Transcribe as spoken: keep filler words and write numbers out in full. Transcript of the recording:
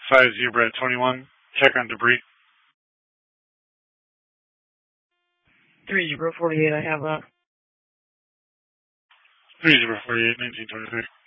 five Zebra twenty-one, check on debris. three Zebra forty-eight, I have that. three Zebra forty-eight, nineteen twenty-three.